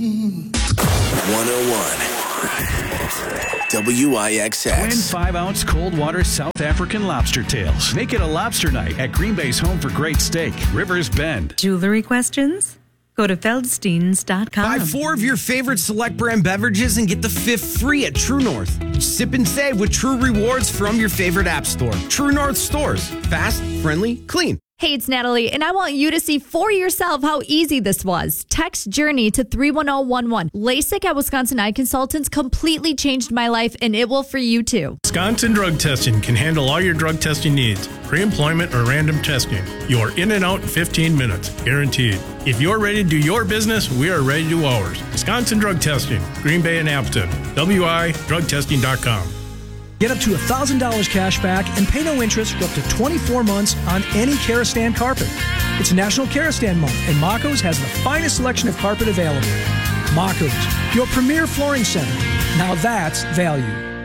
101 WIXX. Twin 5-ounce cold water South African lobster tails. Make it a lobster night at Green Bay's home for great steak, Rivers Bend. Jewelry questions? Go to Feldsteins.com. Buy 4 of your favorite select brand beverages and get the 5th free at True North. Sip and save with True Rewards from your favorite app store. True North stores. Fast, friendly, clean. Hey, it's Natalie, and I want you to see for yourself how easy this was. Text JOURNEY to 31011. LASIK at Wisconsin Eye Consultants completely changed my life, and it will for you too. Wisconsin Drug Testing can handle all your drug testing needs. Pre-employment or random testing. You're in and out in 15 minutes, guaranteed. If you're ready to do your business, we are ready to do ours. Wisconsin Drug Testing, Green Bay and Appleton. WIDrugtesting.com. Get up to $1,000 cash back and pay no interest for up to 24 months on any Karastan carpet. It's National Karastan Month, and Mako's has the finest selection of carpet available. Mako's, your premier flooring center. Now that's value.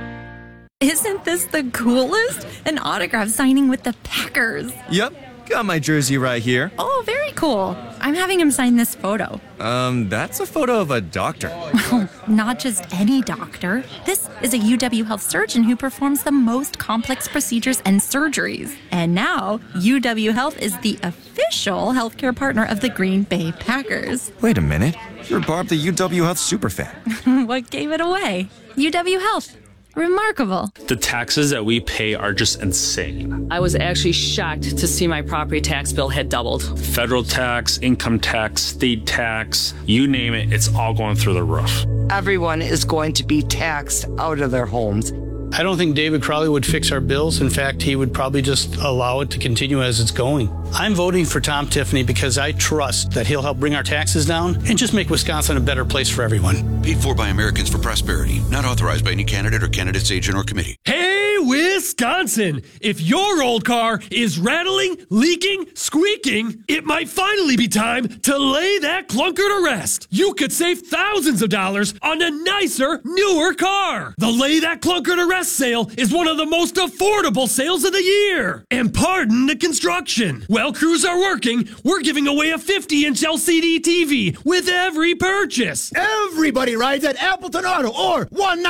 Isn't this the coolest? An autograph signing with the Packers. Yep, got my jersey right here. Oh, very cool. I'm having him sign this photo. That's a photo of a doctor. Well, not just any doctor. This is a UW Health surgeon who performs the most complex procedures and surgeries. And now, UW Health is the official healthcare partner of the Green Bay Packers. Wait a minute. You're Barb, the UW Health superfan. What gave it away? UW Health. Remarkable. The taxes that we pay are just insane. I was actually shocked to see my property tax bill had doubled. Federal tax, income tax, state tax, you name it, it's all going through the roof. Everyone is going to be taxed out of their homes. I don't think David Crowley would fix our bills. In fact, he would probably just allow it to continue as it's going. I'm voting for Tom Tiffany because I trust that he'll help bring our taxes down and just make Wisconsin a better place for everyone. Paid for by Americans for Prosperity. Not authorized by any candidate or candidate's agent or committee. Hey, Wisconsin! If your old car is rattling, leaking, squeaking, it might finally be time to lay that clunker to rest. You could save thousands of dollars on a nicer, newer car. The Lay That Clunker to Rest sale is one of the most affordable sales of the year. And pardon the construction. While crews are working, we're giving away a 50-inch LCD TV with every purchase. Everybody rides at Appleton Auto or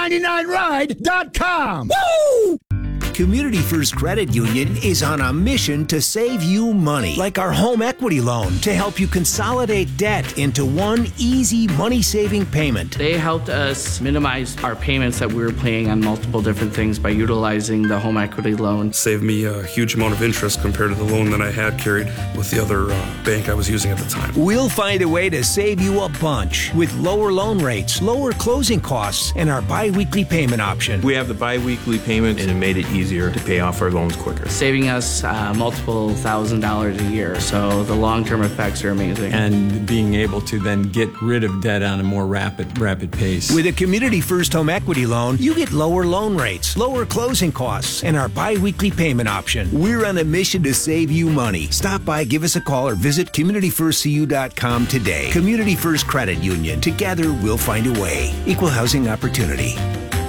199ride.com. Woo! Community First Credit Union is on a mission to save you money, like our home equity loan, to help you consolidate debt into one easy money-saving payment. They helped us minimize our payments that we were paying on multiple different things by utilizing the home equity loan. Saved me a huge amount of interest compared to the loan that I had carried with the other bank I was using at the time. We'll find a way to save you a bunch with lower loan rates, lower closing costs, and our bi-weekly payment option. We have the bi-weekly payment, and it made it easier to pay off our loans quicker. Saving us multiple $1,000s a year, so the long-term effects are amazing. And being able to then get rid of debt on a more rapid pace. With a Community First home equity loan, you get lower loan rates, lower closing costs, and our bi-weekly payment option. We're on a mission to save you money. Stop by, give us a call, or visit CommunityFirstCU.com today. Community First Credit Union. Together, we'll find a way. Equal housing opportunity.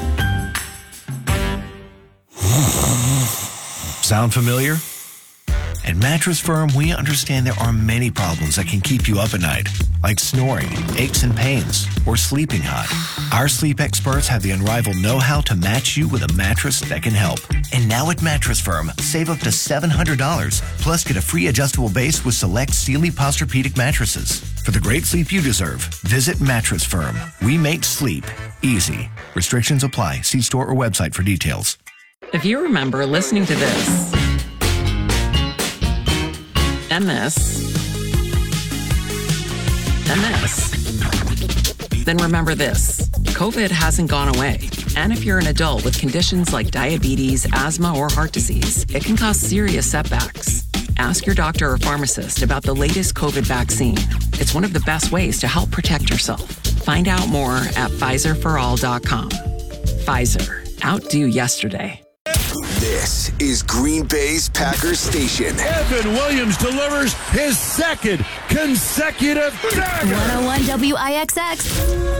Sound familiar? At Mattress Firm, we understand there are many problems that can keep you up at night, like snoring, aches and pains, or sleeping hot. Our sleep experts have the unrivaled know-how to match you with a mattress that can help. And now at Mattress Firm, save up to $700, plus get a free adjustable base with select Sealy Posturepedic mattresses. For the great sleep you deserve, visit Mattress Firm. We make sleep easy. Restrictions apply. See store or website for details. If you remember listening to this, MS, then remember this. COVID hasn't gone away. And if you're an adult with conditions like diabetes, asthma, or heart disease, it can cause serious setbacks. Ask your doctor or pharmacist about the latest COVID vaccine. It's one of the best ways to help protect yourself. Find out more at PfizerForAll.com. Pfizer. Outdo yesterday. This is Green Bay's Packers station. Evan Williams delivers his second consecutive dagger. 101 WIXX.